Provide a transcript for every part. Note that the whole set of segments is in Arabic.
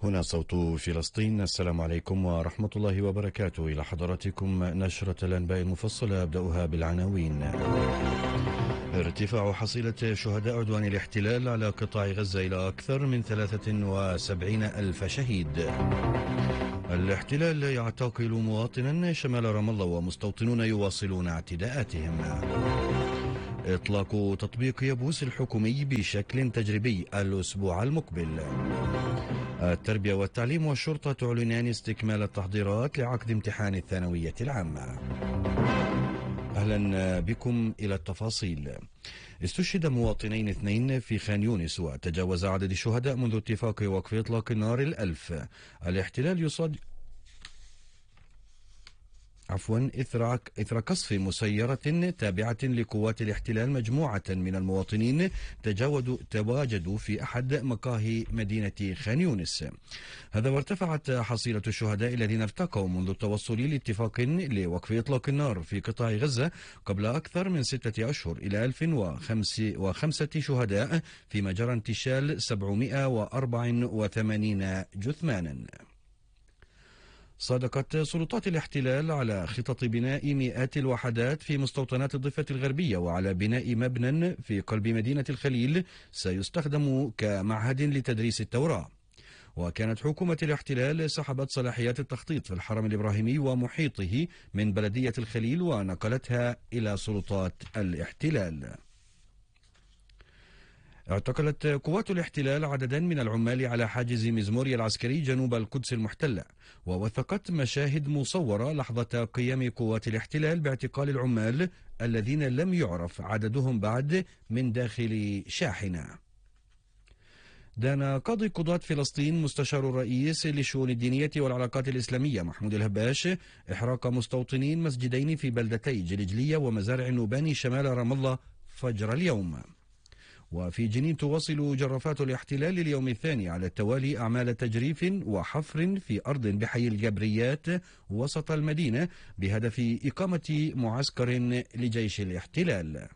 هنا صوت فلسطين. السلام عليكم ورحمة الله وبركاته. إلى حضراتكم نشرة الأنباء المفصلة، أبدأها بالعناوين. ارتفاع حصيلة شهداء عدوان الاحتلال على قطاع غزة إلى أكثر من 73 ألف شهيد. الاحتلال يعتقل مواطنا شمال رام الله ومستوطنون يواصلون اعتداءاتهم. إطلاق تطبيق يبوس الحكومي بشكل تجريبي الأسبوع المقبل. التربية والتعليم والشرطة تعلنان استكمال التحضيرات لعقد امتحان الثانوية العامة. أهلا بكم إلى التفاصيل. استشهد مواطنين 2 في خان يونس وتجاوز عدد الشهداء منذ اتفاق وقف إطلاق النار 1000. الاحتلال يصادق إثر قصف مسيرة تابعة لقوات الاحتلال مجموعة من المواطنين تواجدوا في أحد مقاهي مدينة خان يونس. هذا وارتفعت حصيلة الشهداء الذين ارتقوا منذ التوصل لاتفاق لوقف إطلاق النار في قطاع غزة قبل أكثر من 6 أشهر إلى 1005 شهداء، فيما جرى انتشال 784 جثمانا. صادقت سلطات الاحتلال على خطط بناء مئات الوحدات في مستوطنات الضفة الغربية وعلى بناء مبنى في قلب مدينة الخليل سيستخدم كمعهد لتدريس التوراة. وكانت حكومة الاحتلال سحبت صلاحيات التخطيط في الحرم الإبراهيمي ومحيطه من بلدية الخليل ونقلتها إلى سلطات الاحتلال. اعتقلت قوات الاحتلال عددا من العمال على حاجز مزموريا العسكري جنوب القدس المحتلة، ووثقت مشاهد مصورة لحظة قيام قوات الاحتلال باعتقال العمال الذين لم يعرف عددهم بعد من داخل شاحنة. دان قاضي قضاة فلسطين مستشار الرئيس للشؤون الدينية والعلاقات الإسلامية محمود الهباش إحراق مستوطنين مسجدين في بلدتي جلجلية ومزارع النوباني شمال رام الله فجر اليوم. وفي جنين تواصل جرافات الاحتلال اليوم الثاني على التوالي أعمال تجريف وحفر في أرض بحي الجبريات وسط المدينة بهدف إقامة معسكر لجيش الاحتلال.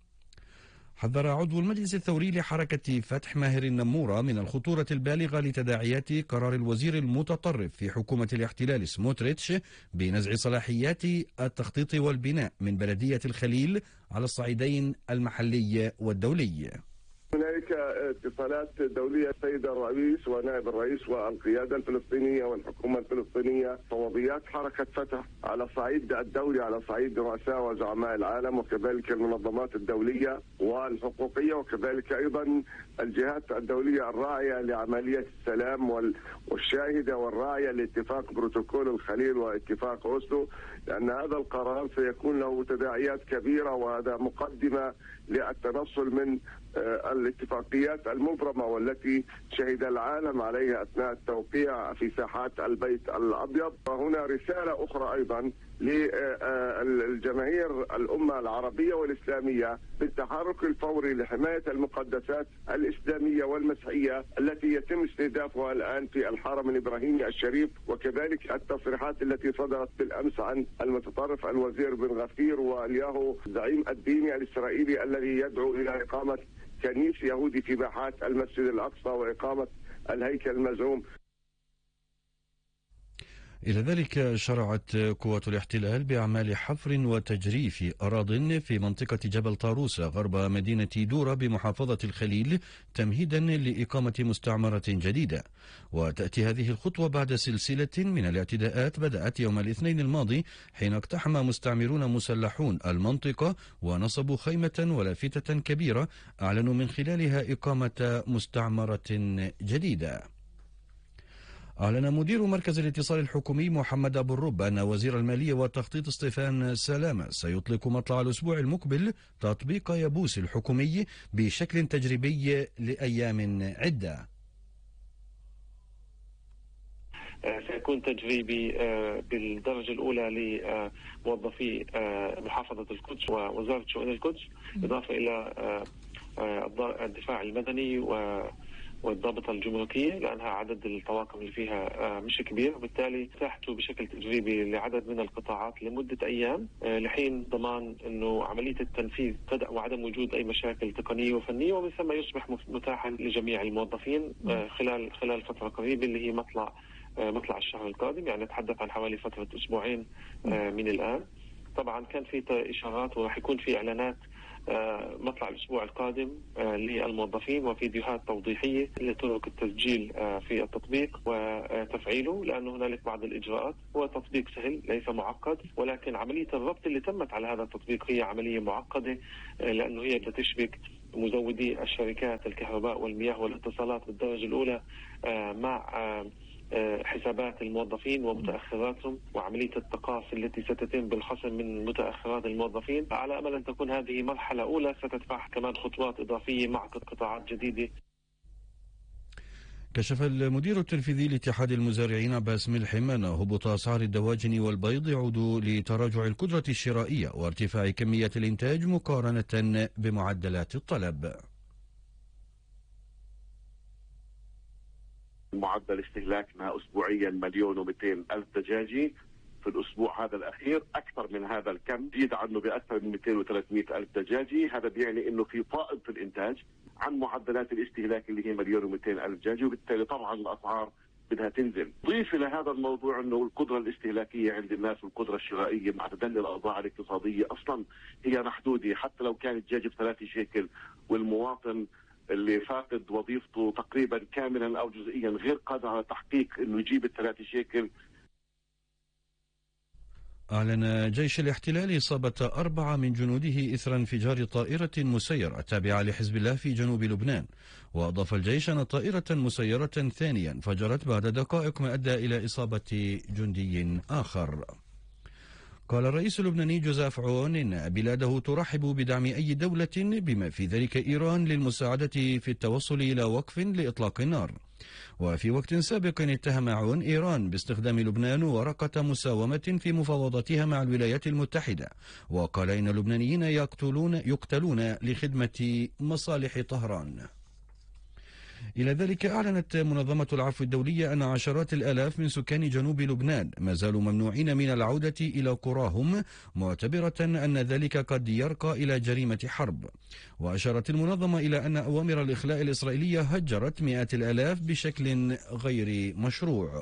حذر عضو المجلس الثوري لحركة فتح ماهر النمورة من الخطورة البالغة لتداعيات قرار الوزير المتطرف في حكومة الاحتلال سموتريتش بنزع صلاحيات التخطيط والبناء من بلدية الخليل على الصعيدين المحلي والدولي. هناك اتصالات دولية السيد الرئيس ونائب الرئيس والقيادة الفلسطينية والحكومة الفلسطينية، فوضيات حركة فتح على الصعيد الدولي، على صعيد رؤساء وزعماء العالم، وكذلك المنظمات الدولية والحقوقية، وكذلك أيضا الجهات الدولية الراعية لعملية السلام والشاهدة والراعية لاتفاق بروتوكول الخليل واتفاق أوسلو، لأن هذا القرار سيكون له تداعيات كبيرة، وهذا مقدمة للتنصل من الاتفاقيات المبرمة والتي شهد العالم عليها أثناء التوقيع في ساحات البيت الأبيض. وهنا رسالة أخرى أيضا للجماهير الأمة العربية والإسلامية بالتحرك الفوري لحماية المقدسات الإسلامية والمسيحية التي يتم استهدافها الآن في الحرم الإبراهيمي الشريف، وكذلك التصريحات التي صدرت بالأمس عن المتطرف الوزير بن غفير والياهو زعيم الديني الإسرائيلي الذي يدعو إلى إقامة كنيس يهودي في باحات المسجد الأقصى وإقامة الهيكل المزعوم. إلى ذلك شرعت قوات الاحتلال بأعمال حفر وتجريف أراضٍ في منطقة جبل طاروس غرب مدينة دورة بمحافظة الخليل تمهيدا لإقامة مستعمرة جديدة. وتأتي هذه الخطوة بعد سلسلة من الاعتداءات بدأت يوم الاثنين الماضي حين اقتحم مستعمرون مسلحون المنطقة ونصبوا خيمة ولافتة كبيرة أعلنوا من خلالها إقامة مستعمرة جديدة. أعلن مدير مركز الاتصال الحكومي محمد أبو الرب أن وزير المالية والتخطيط ستيفان سلامة سيطلق مطلع الأسبوع المقبل تطبيق يبوس الحكومي بشكل تجريبي لأيام عدة. سيكون تجريبي بالدرجة الأولى لموظفي محافظة القدس ووزارة شؤون القدس، إضافة إلى الدفاع المدني والضابطة الجمركية، لأنها عدد الطواقم اللي فيها مش كبير، وبالتالي اتاحته بشكل تجريبي لعدد من القطاعات لمدة أيام لحين ضمان أنه عملية التنفيذ تبدأ وعدم وجود أي مشاكل تقنية وفنية، ومن ثم يصبح متاحا لجميع الموظفين خلال فترة قريبة اللي هي مطلع الشهر القادم، يعني نتحدث عن حوالي فترة أسبوعين من الآن. طبعا كان في إشارات وراح يكون في إعلانات مطلع الأسبوع القادم للموظفين وفيديوهات توضيحية لطرق التسجيل في التطبيق وتفعيله، لأنه هنالك بعض الإجراءات. هو تطبيق سهل ليس معقد، ولكن عملية الربط اللي تمت على هذا التطبيق هي عملية معقدة، لأنه هي بتشبك مزودي الشركات الكهرباء والمياه والاتصالات بالدرجة الأولى مع حسابات الموظفين ومتأخراتهم، وعملية التقاصي التي ستتم بالخصم من متأخرات الموظفين، على أمل أن تكون هذه مرحلة أولى ستتبعها كمان خطوات إضافية مع قطاعات جديدة. كشف المدير التنفيذي لاتحاد المزارعين عباس ملحم أن هبوط أسعار الدواجن والبيض يعود لتراجع القدرة الشرائية وارتفاع كمية الإنتاج مقارنة بمعدلات الطلب. معدل استهلاكنا أسبوعيا 1,200,000 دجاجي، في الأسبوع هذا الأخير أكثر من هذا الكم، زيد عنه بأكثر من 200 و300,000 دجاجي. هذا بيعني أنه في فائض في الإنتاج عن معدلات الاستهلاك اللي هي 1,200,000 دجاجي، وبالتالي طبعا الأسعار بدها تنزل. ضيف إلى هذا الموضوع أنه القدرة الاستهلاكية عند الناس والقدرة الشرائية مع تدني الأوضاع الاقتصادية أصلا هي محدودة. حتى لو كان الدجاج ب3 شيكل والمواطن اللي فاقد وظيفته تقريبا كاملا أو جزئيا غير قادر على تحقيق أنه يجيب ال3 شيكل. أعلن جيش الاحتلال إصابة 4 من جنوده إثر انفجار طائرة مسيرة تابعة لحزب الله في جنوب لبنان. وأضاف الجيش أن طائرة مسيرة ثانية انفجرت بعد دقائق، ما أدى إلى إصابة جندي آخر. قال الرئيس اللبناني جوزيف عون إن بلاده ترحب بدعم أي دولة بما في ذلك إيران للمساعدة في التوصل إلى وقف لإطلاق النار. وفي وقت سابق اتهم عون إيران باستخدام لبنان ورقة مساومة في مفاوضاتها مع الولايات المتحدة، وقال إن اللبنانيين يقتلون لخدمة مصالح طهران. إلى ذلك أعلنت منظمة العفو الدولية أن عشرات الآلاف من سكان جنوب لبنان ما زالوا ممنوعين من العودة إلى قراهم، معتبرة أن ذلك قد يرقى إلى جريمة حرب. وأشارت المنظمة إلى أن أوامر الإخلاء الإسرائيلية هجرت مئات الآلاف بشكل غير مشروع.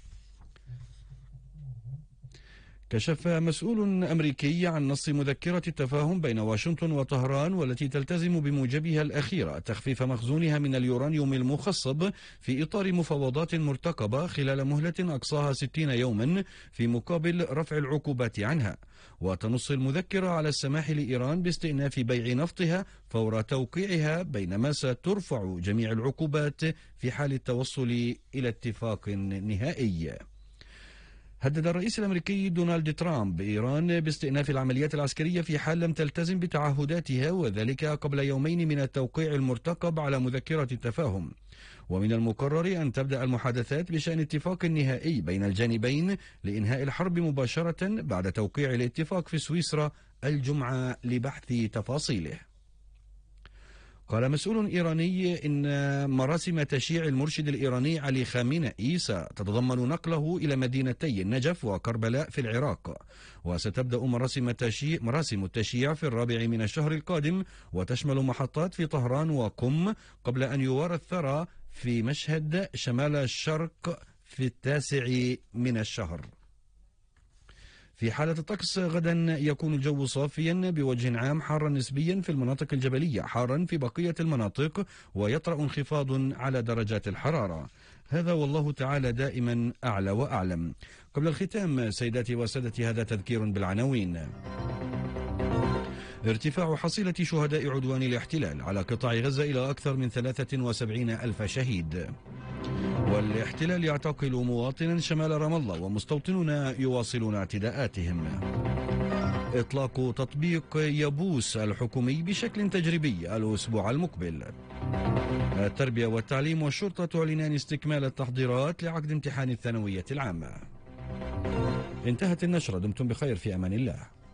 كشف مسؤول أمريكي عن نص مذكرة التفاهم بين واشنطن وطهران، والتي تلتزم بموجبها الأخيرة تخفيف مخزونها من اليورانيوم المخصب في إطار مفاوضات مرتقبة خلال مهلة أقصاها 60 يوما في مقابل رفع العقوبات عنها. وتنص المذكرة على السماح لإيران باستئناف بيع نفطها فور توقيعها، بينما سترفع جميع العقوبات في حال التوصل إلى اتفاق نهائي. هدد الرئيس الأمريكي دونالد ترامب إيران باستئناف العمليات العسكرية في حال لم تلتزم بتعهداتها، وذلك قبل يومين من التوقيع المرتقب على مذكرة التفاهم. ومن المقرر أن تبدأ المحادثات بشأن اتفاق نهائي بين الجانبين لإنهاء الحرب مباشرة بعد توقيع الاتفاق في سويسرا الجمعة لبحث تفاصيله. قال مسؤول إيراني إن مراسم تشييع المرشد الإيراني علي خامنئي ستتضمن نقله إلى مدينتي النجف وكربلاء في العراق، وستبدأ مراسم التشييع في 4 من الشهر القادم، وتشمل محطات في طهران وقم، قبل أن يوارى الثرى في مشهد شمال الشرق في 9 من الشهر. في حالة الطقس غدا يكون الجو صافيا بوجه عام، حارا نسبيا في المناطق الجبلية، حارا في بقية المناطق، ويطرأ انخفاض على درجات الحرارة. هذا والله تعالى دائما أعلى وأعلم. قبل الختام سيداتي وسادتي، هذا تذكير بالعناوين. ارتفاع حصيلة شهداء عدوان الاحتلال على قطاع غزة إلى أكثر من 73,000 شهيد. والاحتلال يعتقل مواطنا شمال رام الله، ومستوطنون يواصلون اعتداءاتهم. إطلاق تطبيق يبوس الحكومي بشكل تجريبي الأسبوع المقبل. التربية والتعليم والشرطة تعلنان استكمال التحضيرات لعقد امتحان الثانوية العامة. انتهت النشرة، دمتم بخير، في أمان الله.